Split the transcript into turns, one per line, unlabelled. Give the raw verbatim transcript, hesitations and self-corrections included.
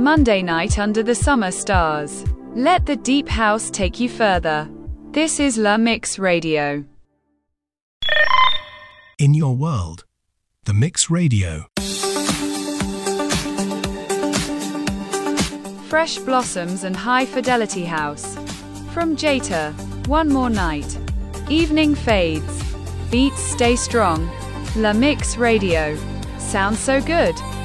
Monday night under the summer stars. Let the deep house take you further. This is La Mix Radio.
In your world, The Mix Radio.
Fresh blossoms and high fidelity house. From Jata, One More Night. Evening fades. Beats stay strong. La Mix Radio. Sounds so good.